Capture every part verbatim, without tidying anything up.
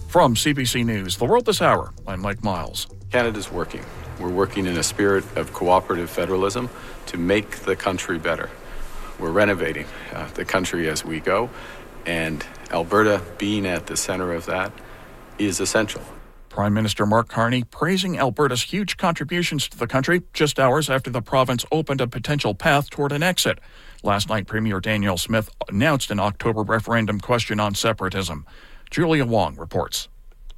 From C B C News, The World This Hour, I'm Mike Miles. Canada's working. We're working in a spirit of cooperative federalism to make the country better. We're renovating uh, the country as we go, and Alberta being at the center of that is essential. Prime Minister Mark Carney praising Alberta's huge contributions to the country just hours after the province opened a potential path toward an exit. Last night, Premier Danielle Smith announced an October referendum question on separatism. Julia Wong reports.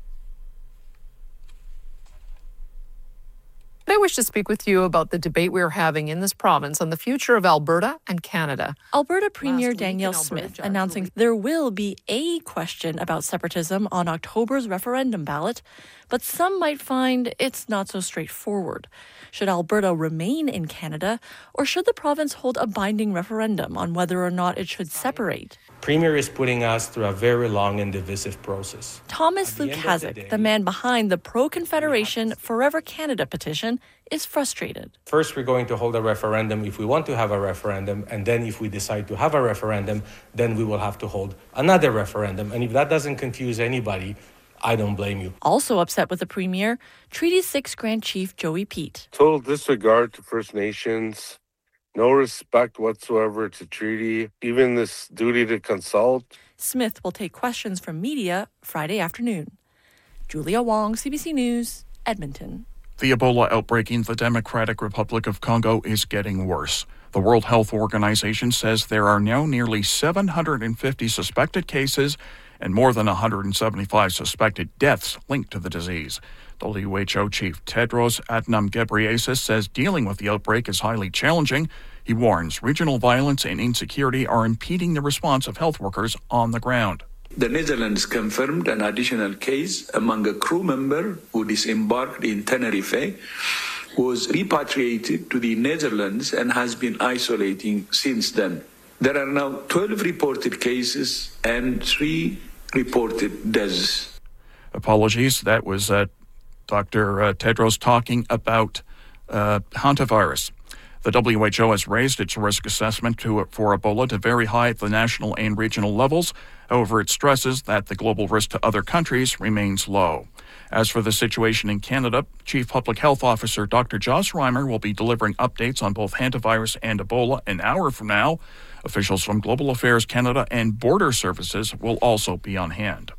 I wish to speak with you about the debate we're having in this province on the future of Alberta and Canada. Alberta Premier Danielle Smith announcing there will be a question about separatism on October's referendum ballot, but some might find it's not so straightforward. Should Alberta remain in Canada, or should the province hold a binding referendum on whether or not it should separate? Premier is putting us through a very long and divisive process. Thomas Lukaszuk, the, the man behind the Pro-Confederation Forever Canada petition, is frustrated. First, we're going to hold a referendum if we want to have a referendum, and then if we decide to have a referendum, then we will have to hold another referendum. And if that doesn't confuse anybody, I don't blame you. Also upset with the Premier, Treaty six Grand Chief Joey Peet. Total disregard to First Nations, no respect whatsoever to treaty, even this duty to consult. Smith will take questions from media Friday afternoon. Julia Wong, C B C News, Edmonton. The Ebola outbreak in the Democratic Republic of Congo is getting worse. The World Health Organization says there are now nearly seven hundred fifty suspected cases and more than one hundred seventy-five suspected deaths linked to the disease. W H O Chief Tedros Adhanom Ghebreyesus says dealing with the outbreak is highly challenging. He warns regional violence and insecurity are impeding the response of health workers on the ground. The Netherlands confirmed an additional case among a crew member who disembarked in Tenerife, who was repatriated to the Netherlands and has been isolating since then. There are now twelve reported cases and three reported deaths. Apologies, that was uh, Doctor Uh, Tedros talking about uh, hantavirus. The W H O has raised its risk assessment to, for Ebola to very high at the national and regional levels. However, it stresses that the global risk to other countries remains low. As for the situation in Canada, Chief Public Health Officer Doctor Joss Reimer will be delivering updates on both hantavirus and Ebola an hour from now. Officials from Global Affairs Canada and Border Services will also be on hand.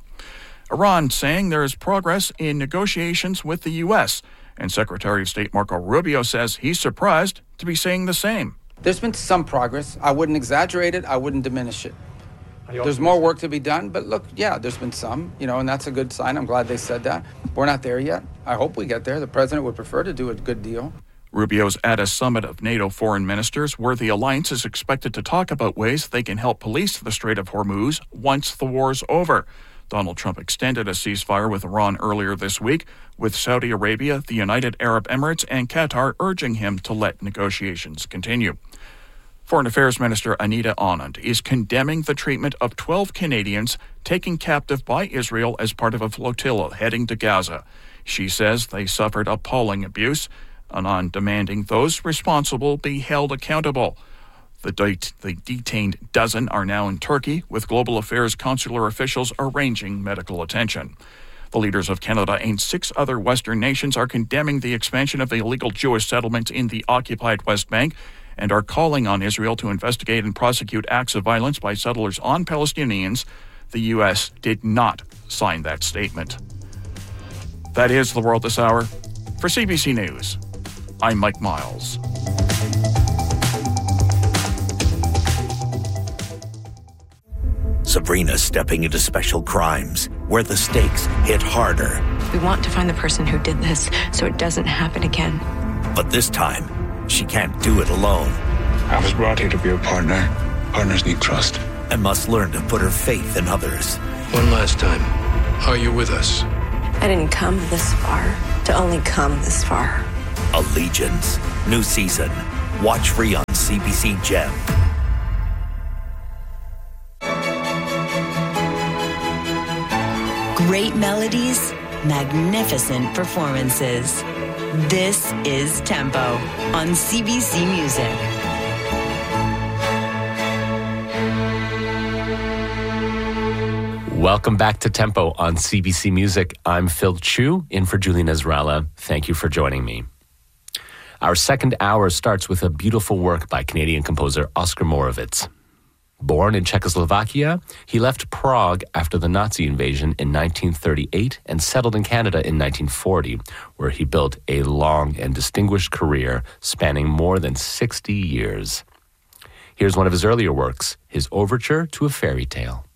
Iran saying there is progress in negotiations with the U S, and Secretary of State Marco Rubio says he's surprised to be saying the same. There's been some progress. I wouldn't exaggerate it. I wouldn't diminish it. There's more work to be done, but look, yeah, there's been some, you know, and that's a good sign. I'm glad they said that. We're not there yet. I hope we get there. The president would prefer to do a good deal. Rubio's at a summit of NATO foreign ministers where the alliance is expected to talk about ways they can help police the Strait of Hormuz once the war's over. Donald Trump extended a ceasefire with Iran earlier this week, with Saudi Arabia, the United Arab Emirates, and Qatar urging him to let negotiations continue. Foreign Affairs Minister Anita Anand is condemning the treatment of twelve Canadians taken captive by Israel as part of a flotilla heading to Gaza. She says they suffered appalling abuse, Anand demanding those responsible be held accountable. The, det- the detained dozen are now in Turkey, with Global Affairs consular officials arranging medical attention. The leaders of Canada and six other Western nations are condemning the expansion of illegal Jewish settlements in the occupied West Bank and are calling on Israel to investigate and prosecute acts of violence by settlers on Palestinians. The U S did not sign that statement. That is The World This Hour. For C B C News, I'm Mike Miles. Sabrina's stepping into special crimes, where the stakes hit harder. We want to find the person who did this so it doesn't happen again. But this time, she can't do it alone. I was brought here to be a partner. Partners need trust. And must learn to put her faith in others. One last time, are you with us? I didn't come this far to only come this far. Allegiance. New season. Watch free on C B C Gem. Great melodies, magnificent performances. This is Tempo on C B C Music. Welcome back to Tempo on C B C Music. I'm Phil Chu, in for Julie Nasrallah. Thank you for joining me. Our second hour starts with a beautiful work by Canadian composer Oskar Moravec. Born in Czechoslovakia, he left Prague after the Nazi invasion in nineteen thirty-eight and settled in Canada in nineteen forty, where he built a long and distinguished career spanning more than sixty years. Here's one of his earlier works, his Overture to a Fairy Tale.